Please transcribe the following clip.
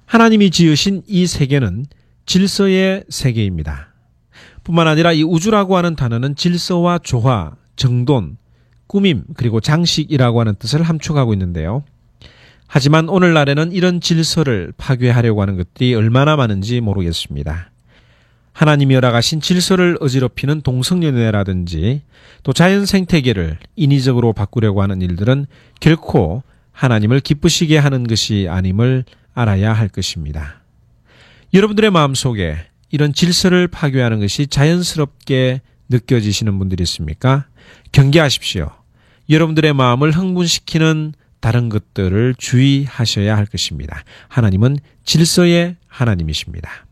하나님이 지으신 이 세계는 질서의 세계입니다. 뿐만 아니라 이 우주라고 하는 단어는 질서와 조화, 정돈, 꾸밈, 그리고 장식이라고 하는 뜻을 함축하고 있는데요. 하지만 오늘날에는 이런 질서를 파괴하려고 하는 것들이 얼마나 많은지 모르겠습니다. 하나님이 허락하신 질서를 어지럽히는 동성연애라든지 또 자연 생태계를 인위적으로 바꾸려고 하는 일들은 결코 하나님을 기쁘시게 하는 것이 아님을 알아야 할 것입니다. 여러분들의 마음속에 이런 질서를 파괴하는 것이 자연스럽게 느껴지시는 분들이 있습니까? 경계하십시오. 여러분들의 마음을 흥분시키는 다른 것들을 주의하셔야 할 것입니다. 하나님은 질서의 하나님이십니다.